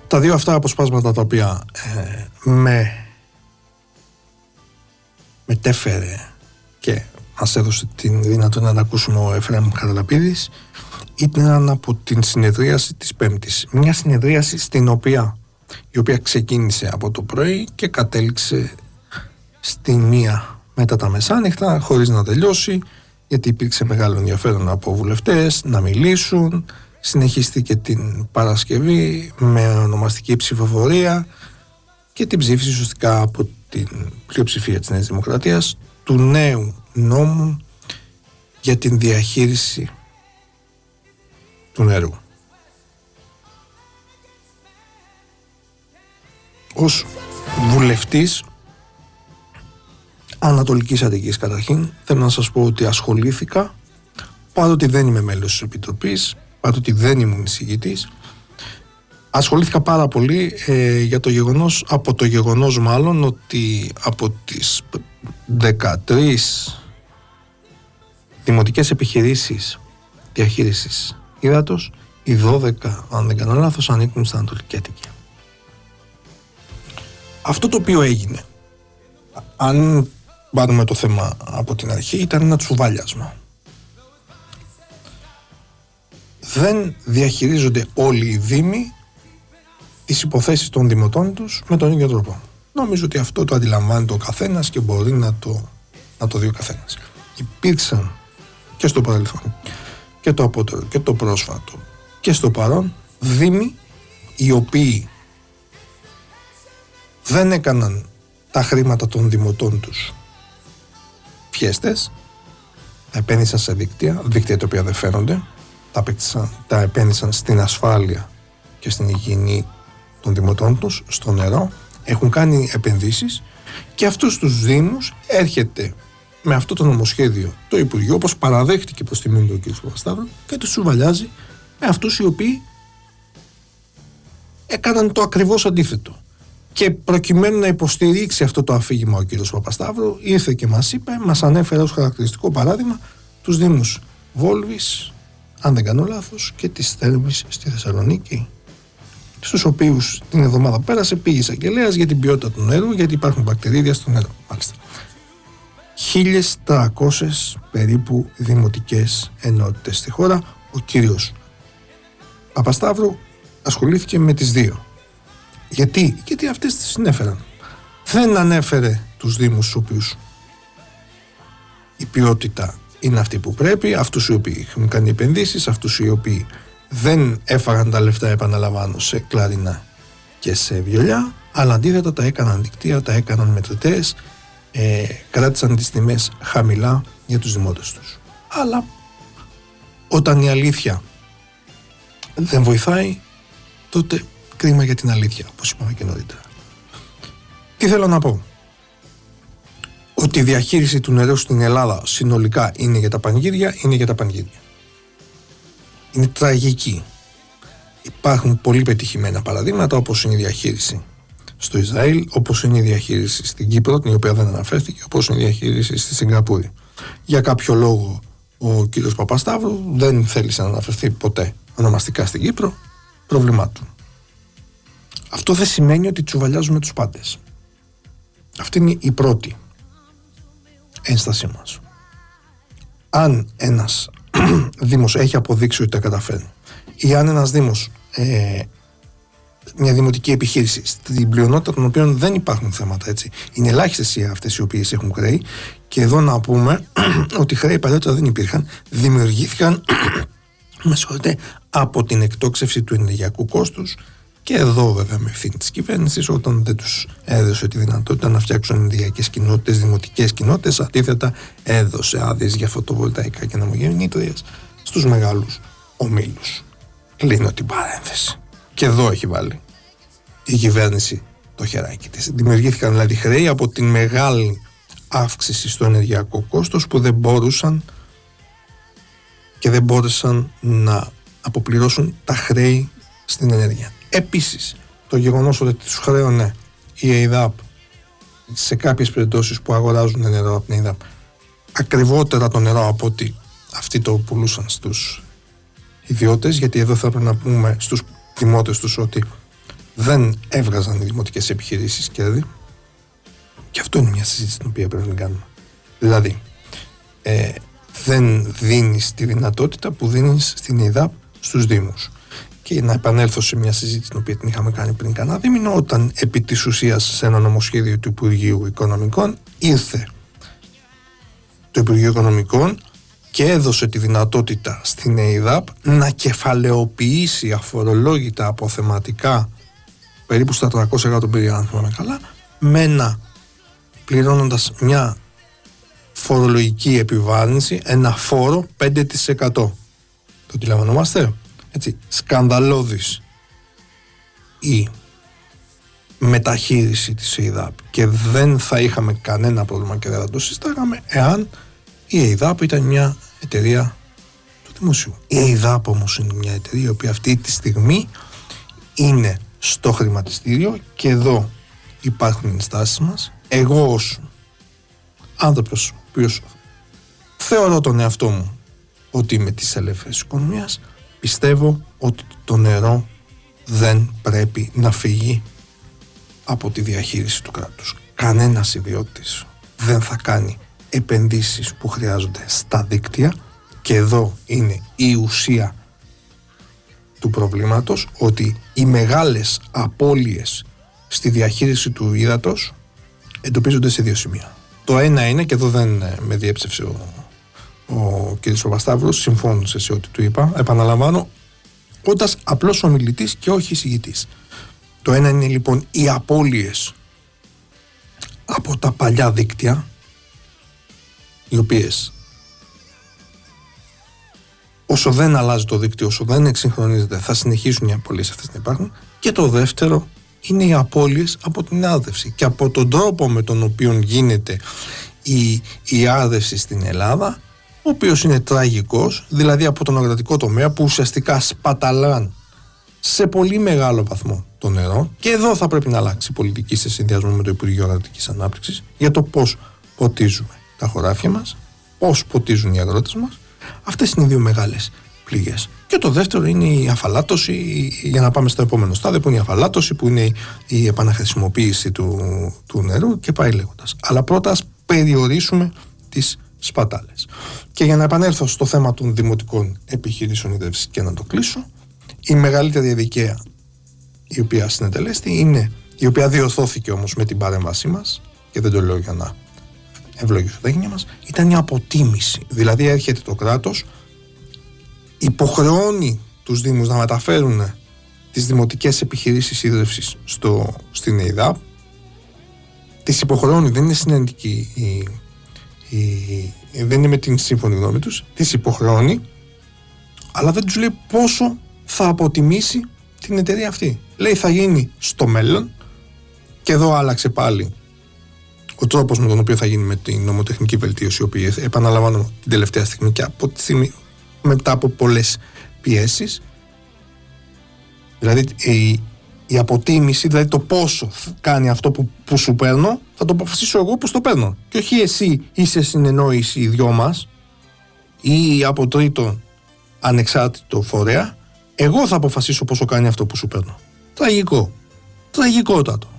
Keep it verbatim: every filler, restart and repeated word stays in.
Τα δύο αυτά αποσπάσματα τα οποία ε, με μετέφερε και μας έδωσε την δυνατότητα να ακούσουμε ο Εφραίμ Χαραλαπίδης ήταν από την συνεδρίαση της Πέμπτης. Μια συνεδρίαση στην οποία, η οποία ξεκίνησε από το πρωί και κατέληξε στη μία μετά τα μεσάνυχτα χωρίς να τελειώσει, γιατί υπήρξε μεγάλο ενδιαφέρον από βουλευτές να μιλήσουν. Συνεχίστηκε την Παρασκευή με ονομαστική ψηφοφορία και την ψήφιση ουσιαστικά από την πλειοψηφία της Νέας Δημοκρατίας του νέου νόμου για την διαχείριση του νερού. Ως βουλευτής Ανατολικής Αττικής καταρχήν θέλω να σας πω ότι ασχολήθηκα, παρότι δεν είμαι μέλος της Επιτροπής, παρότι δεν ήμουν εισηγητής, ασχολήθηκα πάρα πολύ ε, για το γεγονός, από το γεγονός μάλλον ότι από τις δεκατρείς δημοτικές επιχειρήσεις διαχείρισης ύδατος, οι δώδεκα, αν δεν κάνω λάθος, ανήκουν στην Ανατολική Αττική. Αυτό το οποίο έγινε, αν πάρουμε το θέμα από την αρχή, ήταν ένα τσουβάλιασμα. Δεν διαχειρίζονται όλοι οι δήμοι τις υποθέσεις των δημοτών τους με τον ίδιο τρόπο. Νομίζω ότι αυτό το αντιλαμβάνεται ο καθένας και μπορεί να το, να το δει ο καθένας. Υπήρξαν και στο παρελθόν και το απότερο και το πρόσφατο και στο παρόν δήμοι οι οποίοι δεν έκαναν τα χρήματα των δημοτών τους φιέστες, τα επένδυσαν σε δίκτυα, δίκτυα τα οποία δεν φαίνονται, τα, παίξαν, τα επένδυσαν στην ασφάλεια και στην υγιεινή των δημοτών τους, στο νερό, έχουν κάνει επενδύσεις και αυτούς τους δήμους έρχεται με αυτό το νομοσχέδιο το Υπουργείο, όπως παραδέχτηκε προς τιμήν του κ. Παπασταύρου, και τους σουβαλιάζει με αυτούς οι οποίοι έκαναν το ακριβώς αντίθετο. Και προκειμένου να υποστηρίξει αυτό το αφήγημα ο κ. Παπασταύρου, ήρθε και μας είπε, μας ανέφερε ως χαρακτηριστικό παράδειγμα τους δήμους Βόλβης, αν δεν κάνω λάθος, και της Θέρμης στη Θεσσαλονίκη, στους οποίους την εβδομάδα πέρασε πήγε εισαγγελέας για την ποιότητα του νερού, γιατί υπάρχουν μπακτερίδια στο νερό. Μάλιστα. χίλιες τριακόσιες περίπου δημοτικές ενότητες στη χώρα. Ο κύριος Παπασταύρου ασχολήθηκε με τις δύο. Γιατί, γιατί αυτές τις συνέφεραν. Δεν ανέφερε τους δήμους στους οποίους η ποιότητα είναι αυτή που πρέπει, αυτούς οι οποίοι έχουν κάνει επενδύσεις, αυτούς οι οποίοι δεν έφαγαν τα λεφτά, επαναλαμβάνω, σε κλαρινά και σε βιολιά, αλλά αντίθετα τα έκαναν δικτύα, τα έκαναν μετρητές, ε, κράτησαν τις τιμές χαμηλά για τους δημότες τους. Αλλά όταν η αλήθεια δεν βοηθάει, τότε κρίμα για την αλήθεια, όπως είπαμε και νωρίτερα. Τι θέλω να πω? Ότι η διαχείριση του νερού στην Ελλάδα συνολικά είναι για τα πανηγύρια, είναι για τα πανηγύρια. Είναι τραγική. Υπάρχουν πολύ πετυχημένα παραδείγματα, όπως είναι η διαχείριση στο Ισραήλ, όπως είναι η διαχείριση στην Κύπρο, την οποία δεν αναφέρθηκε, όπως είναι η διαχείριση στη Σιγκαπούρη. Για κάποιο λόγο ο κύριος Παπασταύρου δεν θέλησε να αναφερθεί ποτέ ονομαστικά στην Κύπρο, πρόβλημά του. Αυτό δεν σημαίνει ότι τσουβαλιάζουμε τους πάντες. Αυτή είναι η πρώτη ένστασή μας. Αν ένας δήμος έχει αποδείξει ότι τα καταφέρνει, ή αν ένας δήμος, ε, μια δημοτική επιχείρηση, στην πλειονότητα των οποίων δεν υπάρχουν θέματα, έτσι, είναι ελάχιστες οι αυτές οι οποίες έχουν χρέη, και εδώ να πούμε ότι χρέη παλιότερα δεν υπήρχαν, δημιουργήθηκαν με συγχωρείτε, από την εκτόξευση του ενεργειακού κόστους. Και εδώ βέβαια με ευθύνη της κυβέρνησης, όταν δεν τους έδωσε τη δυνατότητα να φτιάξουν ενεργειακές κοινότητες, δημοτικές κοινότητες, αντίθετα έδωσε άδειες για φωτοβολταϊκά και ανεμογεννήτριες στους μεγάλους ομίλους. Κλείνω την παρένθεση. Και εδώ έχει βάλει η κυβέρνηση το χεράκι της. Δημιουργήθηκαν δηλαδή χρέη από την μεγάλη αύξηση στο ενεργειακό κόστος που δεν μπορούσαν και δεν μπόρεσαν να αποπληρώσουν τα χρέη στην ενέργεια. Επίσης, το γεγονός ότι τους χρέωνε η ΕΙΔΑΠ σε κάποιες περιπτώσεις που αγοράζουν νερό από την ΕΙΔΑΠ ακριβότερα το νερό από ότι αυτοί το πουλούσαν στους ιδιώτες, γιατί εδώ θα πρέπει να πούμε στους δημότες τους ότι δεν έβγαζαν οι δημοτικές επιχειρήσεις κέρδη. Και αυτό είναι μια συζήτηση την οποία πρέπει να κάνουμε. Δηλαδή, ε, δεν δίνεις τη δυνατότητα που δίνεις στην ΕΙΔΑΠ στους Δήμους. Και να επανέλθω σε μια συζήτηση την οποία την είχαμε κάνει πριν κανένα δίμηνο, όταν επί της ουσίας σε ένα νομοσχέδιο του Υπουργείου Οικονομικών ήρθε το Υπουργείο Οικονομικών και έδωσε τη δυνατότητα στην ΕΙΔΑΠ να κεφαλαιοποιήσει αφορολόγητα αποθεματικά περίπου στα τριακόσια εκατομμύρια, αν θυμάμαι καλά, με ένα, πληρώνοντας μια φορολογική επιβάρυνση, ένα φόρο πέντε τοις εκατό. Το αντιλαμβανόμαστε? Έτσι, σκανδαλώδης η μεταχείριση της ΕΙΔΑΠ, και δεν θα είχαμε κανένα πρόβλημα και δεν θα το συστάγαμε εάν η ΕΙΔΑΠ ήταν μια εταιρεία του δημοσίου. Η ΕΙΔΑΠ όμως είναι μια εταιρεία η οποία αυτή τη στιγμή είναι στο χρηματιστήριο, και εδώ υπάρχουν οι ενστάσεις μας. Εγώ ως άνθρωπος ο οποίος θεωρώ τον εαυτό μου ότι είμαι της ελεύθερης οικονομίας, πιστεύω ότι το νερό δεν πρέπει να φύγει από τη διαχείριση του κράτους. Κανένας ιδιώτης δεν θα κάνει επενδύσεις που χρειάζονται στα δίκτυα, και εδώ είναι η ουσία του προβλήματος, ότι οι μεγάλες απώλειες στη διαχείριση του ύδατος εντοπίζονται σε δύο σημεία. Το ένα είναι, και εδώ δεν με διέψευσε ο, ο κ. Παπασταύρος, συμφώνησε σε ό,τι του είπα, επαναλαμβάνω, όντας απλός ομιλητής και όχι εισηγητής. Το ένα είναι λοιπόν οι απώλειες από τα παλιά δίκτυα, οι οποίες όσο δεν αλλάζει το δίκτυο, όσο δεν εξυγχρονίζεται, θα συνεχίσουν οι απώλειες αυτές να υπάρχουν. Και το δεύτερο είναι οι απώλειες από την άρδευση και από τον τρόπο με τον οποίο γίνεται η, η άρδευση στην Ελλάδα, ο οποίος είναι τραγικός, δηλαδή από τον αγροτικό τομέα που ουσιαστικά σπαταλάν σε πολύ μεγάλο βαθμό το νερό. Και εδώ θα πρέπει να αλλάξει η πολιτική σε συνδυασμό με το Υπουργείο Αγροτικής Ανάπτυξης για το πώς ποτίζουμε τα χωράφια μας, πώς ποτίζουν οι αγρότες μας. Αυτές είναι οι δύο μεγάλες πληγές. Και το δεύτερο είναι η αφαλάτωση, για να πάμε στο επόμενο στάδιο, που είναι η αφαλάτωση, που είναι η επαναχρησιμοποίηση του, του νερού, και πάει λέγοντας. Αλλά πρώτα ας περιορίσουμε τις σπατάλες. Και για να επανέλθω στο θέμα των δημοτικών επιχειρήσεων ίδρυυσης και να το κλείσω, η μεγαλύτερη αδικία η οποία συνετελέστη είναι, η οποία διορθώθηκε όμως με την παρέμβασή μας, και δεν το λέω για να ευλογήσω τα γένια μας, ήταν η αποτίμηση. Δηλαδή έρχεται το κράτος, υποχρεώνει τους Δήμους να μεταφέρουν τις δημοτικές επιχειρήσεις ίδρυυσης στο, στην ΕΙΔΑΠ, τις υποχρεώνει, δεν είναι συνεντική η, η, η, δεν είναι με την σύμφωνη γνώμη τους, τις υποχρεώνει, αλλά δεν τους λέει πόσο θα αποτιμήσει την εταιρεία αυτή. Λέει θα γίνει στο μέλλον, και εδώ άλλαξε πάλι ο τρόπος με τον οποίο θα γίνει με την νομοτεχνική βελτίωση, η οποία επαναλαμβάνω την τελευταία στιγμή και από τη στιγμή, μετά από πολλές πιέσεις. Δηλαδή η, η αποτίμηση, δηλαδή το πόσο κάνει αυτό που, που σου παίρνω, θα το αποφασίσω εγώ που στο παίρνω. Και όχι εσύ είσαι συνεννόηση οι δυο μας ή από τρίτο ανεξάρτητο φορέα. Εγώ θα αποφασίσω πόσο κάνει αυτό που σου παίρνω. Τραγικό. Τραγικότατο.